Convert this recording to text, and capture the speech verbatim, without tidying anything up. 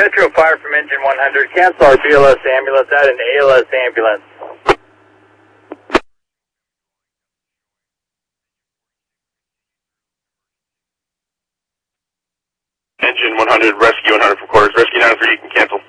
Metro Fire from Engine one hundred. Cancel our B L S ambulance. Add an A L S ambulance. Engine one hundred, rescue one hundred for quarters. Rescue nine three, you can cancel.